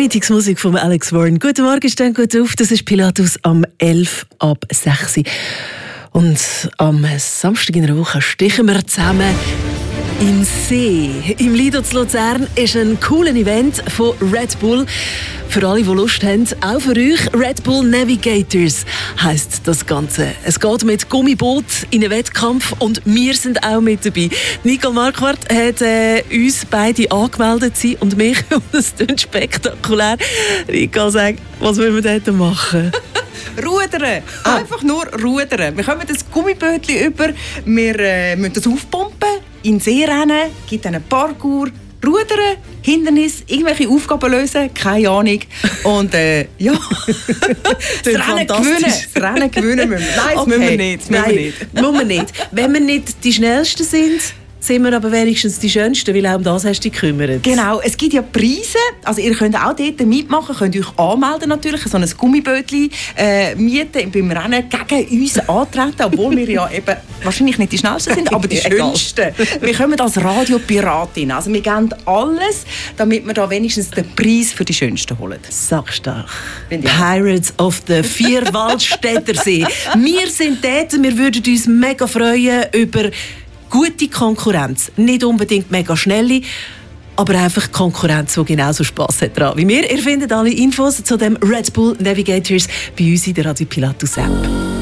Freitagsmusik von Alex Warren. Guten Morgen, stehen gut auf. Das ist Pilatus am 11 ab 6. Und am Samstag in der Woche stechen wir zusammen im See. Im Lido zu Luzern ist ein cooles Event von Red Bull. Für alle, die Lust haben, auch für euch. Red Bull Navigators heisst das Ganze. Es geht mit Gummiboot in einen Wettkampf und wir sind auch mit dabei. Nicole Marquardt hat uns beide angemeldet, sie und mich. Und es klingt spektakulär. Nicole, sag, was wollen wir dort machen? Rudern. Einfach nur rudern. Wir kommen das Gummibötchen über, wir müssen das aufpumpen, in den See rennen, gibt einen Parkour, rudern, Hindernis, irgendwelche Aufgaben lösen, keine Ahnung. Und ja, das Rennen gewinnen müssen wir. Nein, das müssen wir nicht. Müssen wir nicht. Wenn wir nicht die Schnellsten sind wir aber wenigstens die Schönsten, weil auch um das hast du dich gekümmert. Genau, es gibt ja Preise, also ihr könnt auch dort mitmachen, könnt euch anmelden natürlich, so ein Gummibötchen mieten, beim Rennen gegen uns antreten, obwohl wir ja eben wahrscheinlich nicht die Schnellsten sind, aber die Schönsten. Wir kommen als Radiopiratin, also wir geben alles, damit wir da wenigstens den Preis für die Schönsten holen. Sackstark. Pirates of the Vierwaldstättersee. Wir sind dort, wir würden uns mega freuen über gute Konkurrenz, nicht unbedingt mega schnelle, aber einfach Konkurrenz, die genauso Spass hat dran wie wir. Ihr findet alle Infos zu dem Red Bull Navigators bei uns in der Radio Pilatus App.